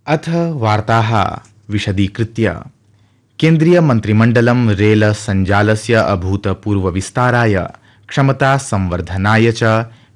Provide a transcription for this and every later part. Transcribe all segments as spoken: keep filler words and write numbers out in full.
अथ वार्ताः विशदीकृत्य। केन्द्रीय मन्त्रिमण्डलं रेल सञ्जालस्य अभूतपूर्वविस्ताराय क्षमता संवर्धनाय च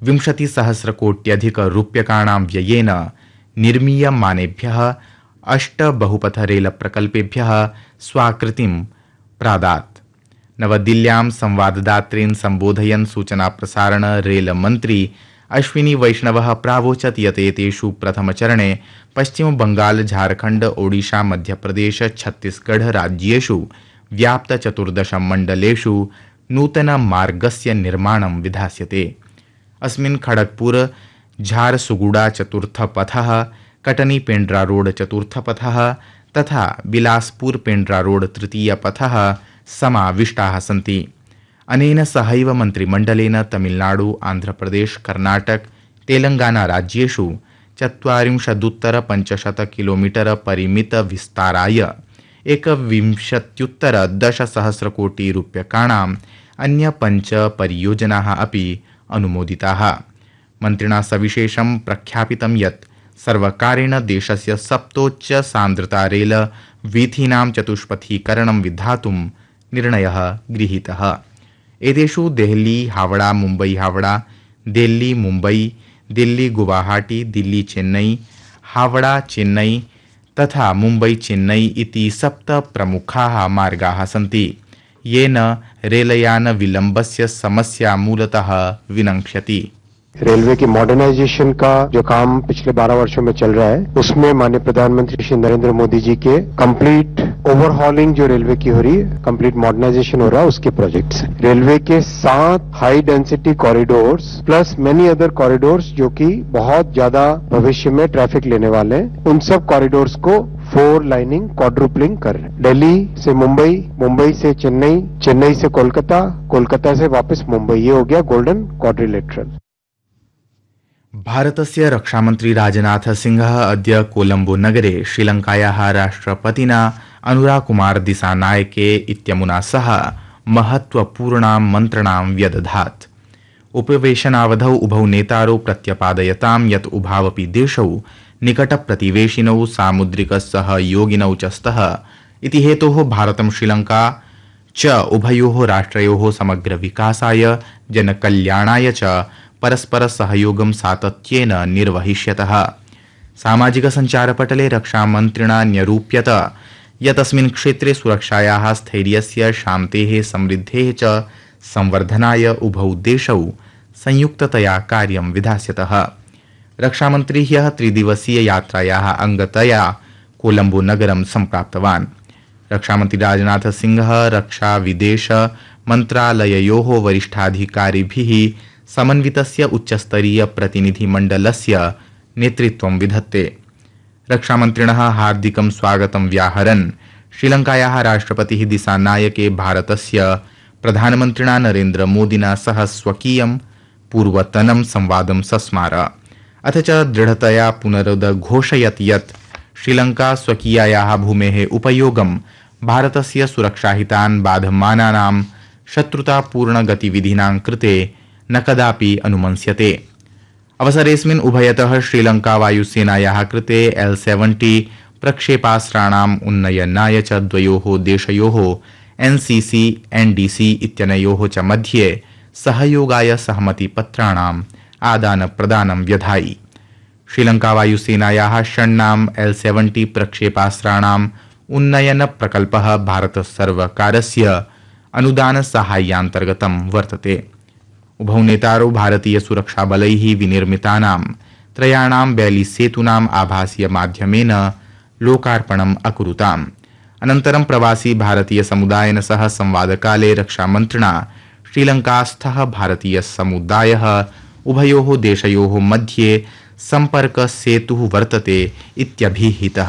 विंशतिसहस्रकोट्यधिकरूप्यकाणां व्ययेन निर्मीयमानेभ्यः अष्ट बहुपथ रेल प्रकल्पेभ्यः स्वाकृतिं प्रादात्। नवदिल्ल्यां संवाददातॄन् सम्बोधयन् सूचना प्रसारण रेल मन्त्री अश्विनी वैष्णवः प्रावोचत् यत् एतेषु प्रथमचरणे पश्चिम बंगाल, झारखंड, ओडिशा, मध्यप्रदेश, छत्तीसगढ़ राज्येषु व्याप्त चतुर्दश मण्डलेषु नूतनमार्गस्य निर्माणं विधास्यते। अस्मिन् खड़गपुर झारसुगुड़ा चतुर्थपथः, कटनी पेंड्रा रोड चतुर्थपथः तथा बिलासपुर पेंड्रा रोड तृतीयपथः समाविष्टाः सन्ति। अनेन सहैव मन्त्रिमण्डलेन तमिलनाडु, आन्ध्रप्रदेश, कर्नाटक, तेलंगाना राज्येषु चत्वारिंशदुत्तर पञ्चशत किलोमीटर परिमित विस्ताराय एकविंशत्युत्तर दशसहस्रकोटि रूप्यकाणाम् अन्य पञ्च परियोजनाः अपि अनुमोदिताः। मन्त्रिणा सविशेषं प्रख्यापितं यत् सर्वकारेण देशस्य सप्तोच्च सान्द्रता रेल वीथीनां चतुष्पथीकरणं विधातुं निर्णयः गृहीतः। एतेषु देहली हावड़ा, मुम्बई हावड़ा, दिल्ली मुम्बई, दिल्ली गुवाहाटी, दिल्ली चेन्नई, हावड़ा चेन्नई तथा मुम्बई चेन्नई इति सप्त प्रमुखाः मार्गाः सन्ति, येन रेलयान विलंबस्य समस्या मूलतः विनक्ष्यति। रेलवे की मॉडर्नाइजेशन का जो काम पिछले बारह वर्षों में चल रहा है, उसमें माननीय प्रधानमंत्री श्री नरेंद्र मोदी जी के कंप्लीट ओवरहॉलिंग जो रेलवे की हो रही है, कंप्लीट मॉडर्नाइजेशन हो रहा है, उसके प्रोजेक्ट्स हैं। रेलवे के सात high density corridors plus many other corridors जो कि बहुत ज्यादा भविष्य में ट्रैफिक लेने वाले हैं, उन सब कॉरिडोर्स को फोर लाइनिंग क्वाड्रुपलिंग कर रहे हैं। दिल्ली से मुंबई, मुंबई से चेन्नई, चेन्नई से कोलकाता, कोलकाता से वापस मुंबई, ये हो गया गोल्डन क्वाड्रिलेटरल। भारतस्य रक्षामन्त्री राजनाथ सिंहः अद्य कोलंबो नगरे श्रीलंकायाः राष्ट्रपतिना अनुराकुमार दिसानायके इत्यमुना सह महत्वपूर्णां मन्त्रणां व्यदधात्। उपवेशनावधौ उभौ नेतारौ प्रत्यपादयतां यत् उभावपि देशौ निकटप्रतिवेशिनौ सामुद्रिकसहयोगिनौ च स्तः इति हेतोः भारतं श्रीलंका च उभयोः राष्ट्रयोः समग्रविकासाय, जनकल्याणाय च परस्पर सहयोगं सातत्येन निर्वहिष्यतः। सामाजिक संचारपटले रक्षामन्त्रिणा न्यरूप्यत यत् अस्मिन् क्षेत्रे सुरक्षायाः, स्थैर्यस्य, शान्तेः, समृद्धेः च संवर्धनाय उभौ देशौ संयुक्ततया कार्यं विधास्यतः। रक्षामन्त्री ह्यः त्रिदिवसीय यात्रायाः अंगतया कोलंबो नगरं सम्प्राप्तवान्। रक्षामन्त्री राजनाथ सिंहः रक्षा विदेश मन्त्रालययोः वरिष्ठाधिकारिभिः समन्वितस्य उच्चस्तरीय प्रतिनिधिमण्डलस्य नेतृत्वं विधत्ते। रक्षामन्त्रिणः हार्दिकं स्वागतं व्याहरन् श्रीलंकायाः राष्ट्रपतिः दिसानायके भारतस्य प्रधानमन्त्रिणा नरेन्द्र मोदिना सह स्वकीयं पूर्वतनं संवादं सस्मार। अथ च दृढतया पुनरुद्घोषयत् यत् श्रीलंका स्वकीयायाः भूमेः उपयोगं भारतस्य सुरक्षाहितान् बाधमानानां शत्रुतापूर्णगतिविधीनां कृते न कदापि अनुमन्स्यते। अवसरेऽस्मिन् उभयतः श्रीलंका वायुसेनायाः कृते एल सेवेंटी प्रक्षेपास्त्राणाम् उन्नयनाय च द्वयोः देशयोः एनसीसी एनडीसी इत्यनयोः च मध्ये सहयोगाय सहमतिपत्राणाम् आदानप्रदानं व्यधायि। श्रीलंका वायुसेनायाः षण्णाम् एल सेवेंटी प्रक्षेपास्त्राणाम् उन्नयन प्रकल्पः भारत सर्वकारस्य अनुदान साहाय्यान्तर्गतं वर्तते। उभौ नेतारौ भारतीय सुरक्षाबलैः विनिर्मितानां त्रयाणां बैली सेतूनाम् आभासीय माध्यमेन लोकार्पणम् अकुरुताम्। अनन्तरं प्रवासी भारतीय समुदायेन सह संवादकाले रक्षामन्त्रिणा श्रीलंकास्थः भारतीय समुदायः उभयोः देशयोः मध्ये सम्पर्क सेतुः वर्तते इत्यभिहितः।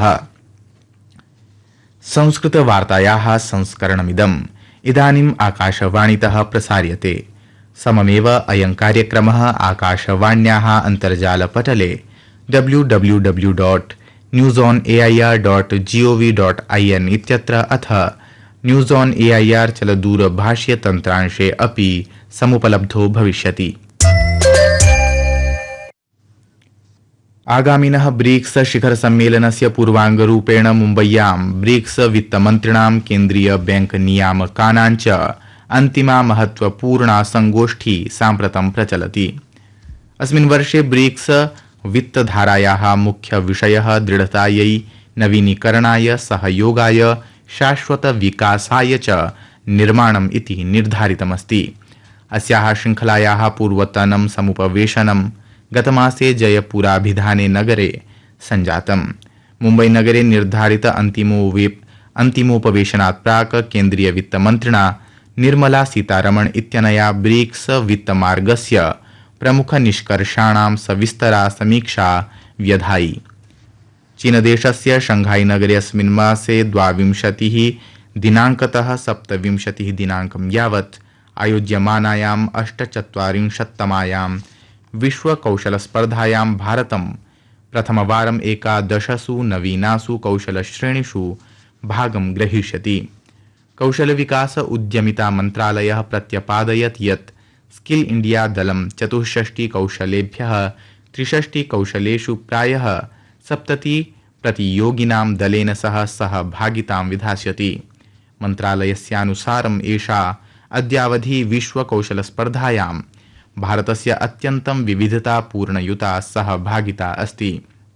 संस्कृतवार्तायाः संस्करणमिदम् इदानीम् आकाशवाणीतः प्रसार्यते। सममेव अयं कार्यक्रमः आकाशवाण्याः अन्तर्जालपटले W W W dot news on A I R dot G O V dot I N इत्यत्र अथ news on A I R चलदूरभाष्यतन्त्रांशे अपि समुपलब्धो भविष्यति। आगामिनः ब्रिक्स शिखरसम्मेलनस्य पूर्वाङ्गरूपेण मुम्बय्यां ब्रिक्स वित्तमन्त्रिणां केन्द्रीय बैंक नियामकानां च अन्तिमा महत्वपूर्णा संगोष्ठी साम्प्रतं प्रचलति। अस्मिन् वर्षे ब्रिक्स वित्तधारायाः मुख्यविषयः दृढतायै, नवीनीकरणाय, सहयोगाय, शाश्वतविकासाय च निर्माणम् इति निर्धारितमस्ति। अस्याः शृङ्खलायाः पूर्वतनं समुपवेशनं गतमासे जयपुराभिधाने नगरे सञ्जातम्। मुम्बईनगरे निर्धारित अन्तिमो अन्तिमोपवेशनात् प्राक् केन्द्रीय वित्तमन्त्रिणा निर्मला सीतारमण इत्यनया ब्रिक्स वित्तमार्गस्य प्रमुखनिष्कर्षाणां सविस्तरा समीक्षा व्यधायि। चीनदेशस्य शंघाई नगरे अस्मिन् मासे द्वाविंशतिः दिनाङ्कतः सप्तविंशतिः दिनाङ्कं यावत् आयोज्यमानायाम् अष्टचत्वारिंशत्तमायां विश्वकौशलस्पर्धायां भारतं प्रथमवारम् एकादशसु नवीनासु कौशलश्रेणीषु भागं ग्रहीष्यति। कौशलविकास उद्यमिता मन्त्रालयः प्रत्यपादयत् यत् स्किल इंडिया दलं चतुष्षष्टि कौशलेभ्यः त्रिषष्टि कौशलेषु प्रायः सप्तति प्रतियोगिनां दलेन सह सहभागितां विधास्यति। मन्त्रालयस्यानुसारम् एषा अद्यावधि विश्वकौशलस्पर्धायां भारतस्य अत्यन्तं विविधतापूर्णयुता सहभागिता अस्ति।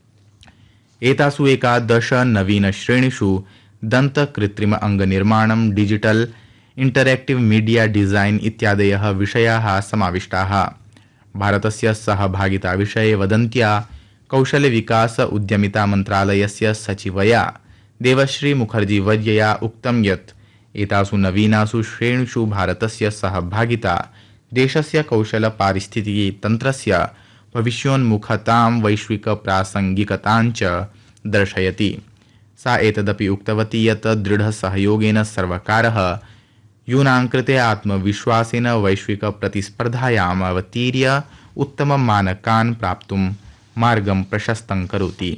एतासु एकादश नवीनश्रेणीषु दन्तकृत्रिम अङ्गनिर्माणं, डिजिटल इंटरैक्टिव मीडिया डिजाइन इत्यादयः विषयाः समाविष्टाः। भारतस्य सहभागिता विषये वदन्त्या कौशलविकास उद्यमिता मन्त्रालयस्य सचिवया देवश्री मुखर्जी वर्यया उक्तं यत् एतासु नवीनासु श्रेणीषु भारतस्य सहभागिता देशस्य कौशल पारिस्थितिकी तन्त्रस्य भविष्योन्मुखतां, वैश्विक प्रासंगिकतां च दर्शयति। सा एतदपि उक्तवती यत् दृढ सहयोगेन सर्वकारः यूनां कृते आत्मविश्वासेन वैश्विक प्रतिस्पर्धायाम् अवतीर्य उत्तम मानकान् प्राप्तुं मार्गं प्रशस्तं करोति।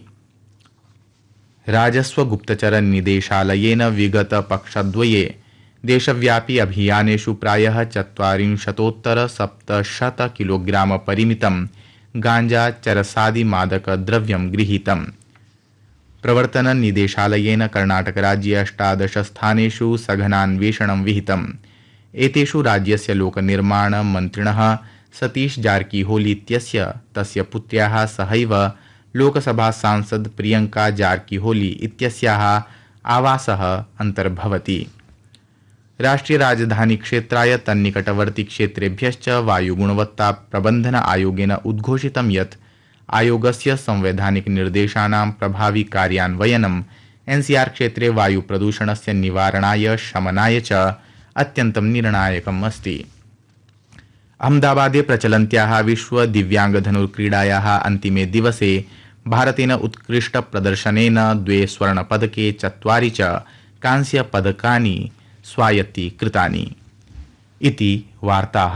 राजस्व गुप्तचर निदेशालयेन विगत पक्षद्वये देशव्यापी अभियानेषु प्रायः चत्वारिंशतोत्तर सप्तशत किलोग्राम परिमितं गांजा चरसादि मादक द्रव्यं गृहीतम्। प्रवर्तन निदेशालयेन कर्णाटकराज्ये अष्टादश स्थानेषु सघनान्वेषणं विहितम्। एतेषु राज्यस्य लोकनिर्माण मन्त्रिणः सतीश जारकीहोली इत्यस्य, तस्य पुत्र्याः सहैव लोकसभा सांसद प्रियंका जारकीहोली इत्यस्याः आवासः अन्तर्भवति। राष्ट्रीय राजधानी क्षेत्राय तन्निकटवर्ती क्षेत्रेभ्यश्च वायुगुणवत्ता प्रबन्धन आयोगेन उद्घोषितं यत् आयोगस्य संवैधानिक निर्देशानां प्रभावी कार्यान्वयनं एनसीआर क्षेत्रे वायु प्रदूषणस्य निवारणाय, शमनाय च अत्यन्तं निर्णायकम् अस्ति। अहमदाबादे प्रचलन्त्याः विश्व दिव्यांगधनुर्क्रीडायाः अन्तिमे दिवसे भारतेन उत्कृष्ट प्रदर्शनेन द्वे स्वर्णपदके चत्वारि च कांस्यपदकानि स्वायत्तीकृतानि। इति वार्ताः।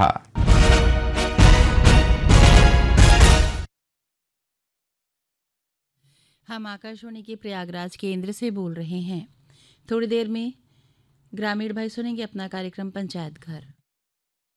हम आकाशवाणी के प्रयागराज केंद्र से बोल रहे हैं। थोड़ी देर में ग्रामीण भाई सुनेंगे अपना कार्यक्रम पंचायत घर।